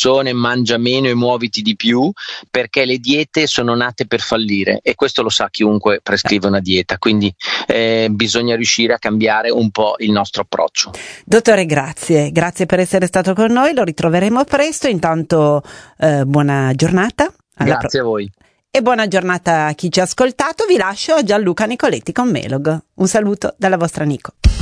persone mangia meno e muoviti di più, perché le diete sono nate per fallire, e questo lo sa chiunque prescrive una dieta, quindi bisogna riuscire a cambiare un po' il nostro approccio. Dottore, grazie per essere stato con noi, lo ritroveremo presto. Intanto buona giornata. Grazie a voi. E buona giornata a chi ci ha ascoltato. Vi lascio a Gianluca Nicoletti con Melog. Un saluto dalla vostra Nico.